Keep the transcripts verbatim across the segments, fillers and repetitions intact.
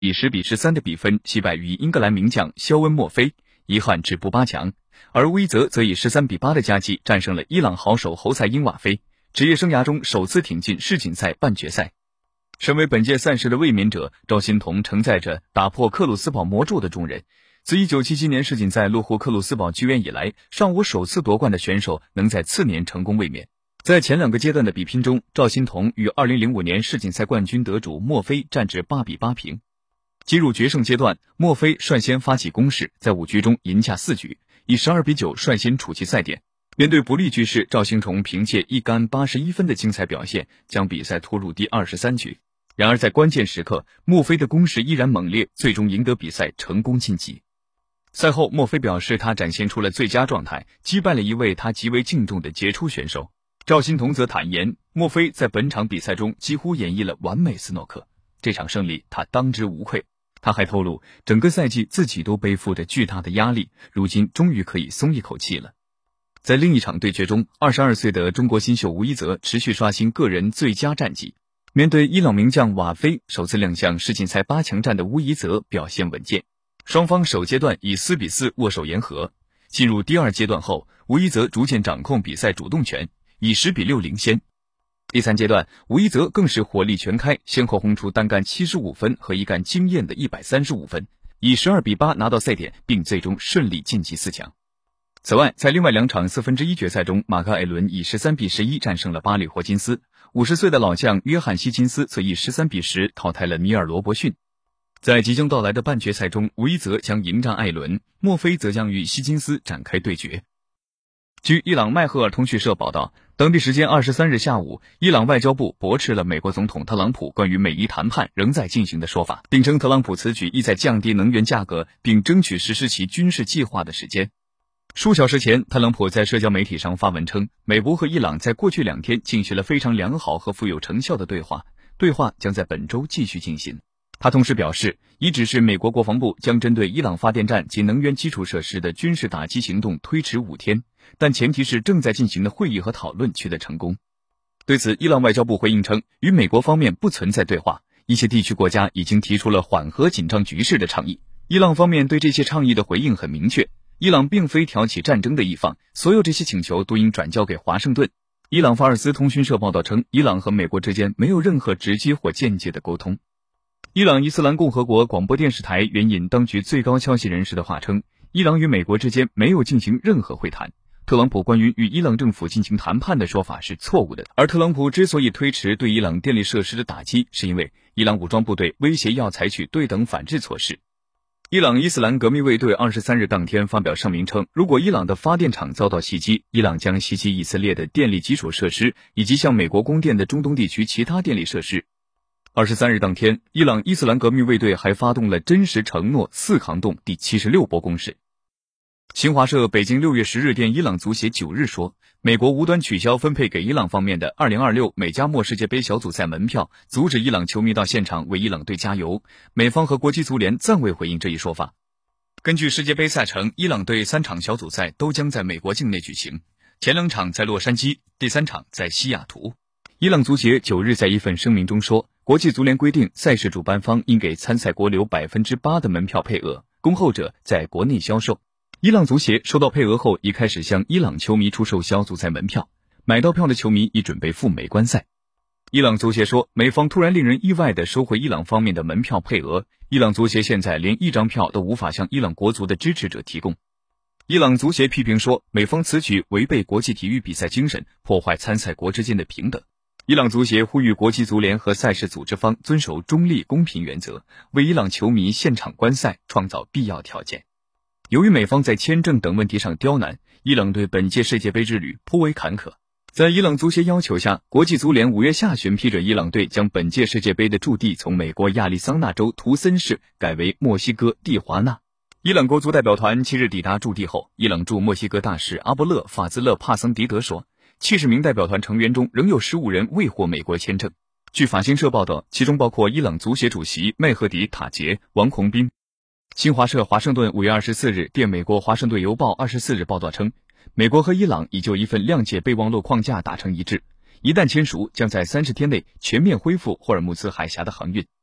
以十比十三的比分击败于英格兰名将肖恩·莫菲，遗憾止步八强。而乌伊泽则以十三比八的佳绩战胜了伊朗好手侯赛因瓦菲，职业生涯中首次挺进世锦赛半决赛。身为本届赛事的卫冕者，赵心童承载着打破克鲁斯堡魔咒的重任。自一九七七年世锦赛落户克鲁斯堡剧院以来，尚无首次夺冠的选手能在次年成功卫冕。在前两个阶段的比拼中，赵心童与二零零五年世锦赛冠军得主莫菲战至八比八平。进入决胜阶段，莫菲率先发起攻势，在五局中赢下四局，以十二比九率先处其赛点。面对不利局势，赵心童凭借一杆八十一分的精彩表现，将比赛拖入第二十三局。然而在关键时刻，莫菲的攻势依然猛烈，最终赢得比赛，成功晋级。赛后，莫菲表示他展现出了最佳状态，击败了一位他极为敬重的杰出选手。赵心童则坦言，莫菲在本场比赛中几乎演绎了完美斯诺克，这场胜利他当之无愧。他还透露，整个赛季自己都背负着巨大的压力，如今终于可以松一口气了。在另一场对决中，二十二岁的中国新秀吴一泽持续刷新个人最佳战绩。面对伊朗名将瓦菲，首次亮相世锦赛八强战的吴一泽表现稳健，双方首阶段以四比四握手言和。进入第二阶段后，吴一泽逐渐掌控比赛主动权，以十比六领先。第三阶段，吴一泽更是火力全开，先后轰出单杆七十五分和一杆惊艳的一百三十五分，以十二比八拿到赛点，并最终顺利晋级四强。此外，在另外两场四分之一决赛中，马克艾伦以十三比十一战胜了巴里霍金斯，五十岁的老将约翰希金斯则以十三比十淘汰了米尔罗伯逊。在即将到来的半决赛中，吴一泽将迎战艾伦，莫菲则将与希金斯展开对决。据伊朗麦赫尔通讯社报道，当地时间二十三日下午，伊朗外交部驳斥了美国总统特朗普关于美伊谈判仍在进行的说法，并称特朗普此举意在降低能源价格，并争取实施其军事计划的时间。数小时前，特朗普在社交媒体上发文称，美国和伊朗在过去两天进行了非常良好和富有成效的对话，对话将在本周继续进行。他同时表示，已指示美国国防部将针对伊朗发电站及能源基础设施的军事打击行动推迟五天，但前提是正在进行的会议和讨论取得成功。对此，伊朗外交部回应称，与美国方面不存在对话，一些地区国家已经提出了缓和紧张局势的倡议。伊朗方面对这些倡议的回应很明确，伊朗并非挑起战争的一方，所有这些请求都应转交给华盛顿。伊朗法尔斯通讯社报道称，伊朗和美国之间没有任何直接或间接的沟通。伊朗伊斯兰共和国广播电视台援引当局最高消息人士的话称，伊朗与美国之间没有进行任何会谈，特朗普关于与伊朗政府进行谈判的说法是错误的。而特朗普之所以推迟对伊朗电力设施的打击，是因为伊朗武装部队威胁要采取对等反制措施。伊朗伊斯兰革命卫队二十三日当天发表声明称，如果伊朗的发电厂遭到袭击，伊朗将袭击以色列的电力基础设施以及向美国供电的中东地区其他电力设施。二十三日当天，伊朗伊斯兰革命卫队还发动了真实承诺四行动第七十六波攻势。新华社北京六月十日电伊朗足协九日说，美国无端取消分配给伊朗方面的二零二六美加墨世界杯小组赛门票，阻止伊朗球迷到现场为伊朗队加油。美方和国际足联暂未回应这一说法。根据世界杯赛程，伊朗队三场小组赛都将在美国境内举行，前两场在洛杉矶，第三场在西雅图。伊朗足协九日在一份声明中说，国际足联规定赛事主办方应给参赛国留 百分之八 的门票配额，供后者在国内销售。伊朗足协收到配额后，已开始向伊朗球迷出售小组赛门票，买到票的球迷已准备赴美观赛。伊朗足协说，美方突然令人意外地收回伊朗方面的门票配额，伊朗足协现在连一张票都无法向伊朗国足的支持者提供。伊朗足协批评说，美方此举违背国际体育比赛精神，破坏参赛国之间的平等。伊朗足协呼吁国际足联和赛事组织方遵守中立公平原则，为伊朗球迷现场观赛创造必要条件。由于美方在签证等问题上刁难，伊朗对本届世界杯之旅颇为坎坷。在伊朗足协要求下，国际足联五月下旬批准伊朗队将本届世界杯的驻地从美国亚利桑那州图森市改为墨西哥蒂华纳。伊朗国足代表团七日抵达驻地后，伊朗驻墨西哥大使阿波勒·法兹勒·帕森迪德说，七十名代表团成员中仍有十五人未获美国签证。据法新社报道，其中包括伊朗足协主席麦赫迪·塔杰、王洪斌。新华社华盛顿五月二十四日电美国华盛顿邮报二十四日报道称，美国和伊朗已就一份谅解备忘录框架达成一致，一旦签署，将在三十天内全面恢复霍尔木兹海峡的航运。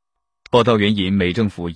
报道援引美政府